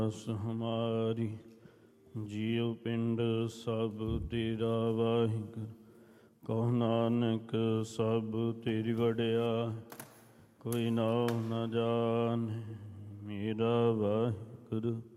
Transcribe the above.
ਅਸ ਹਮਾਰੀ ਜੀਉ ਪਿੰਡ ਸਭ ਤੇਰਾ ਵਾਹਿਗੁਰੂ। ਕਹੁ ਨਾਨਕ ਸਭ ਤੇਰੀ ਵਡਿਆਈ, ਕੋਈ ਨਾਉ ਨ ਜਾਣੈ ਮੇਰਾ ਵਾਹਿਗੁਰੂ।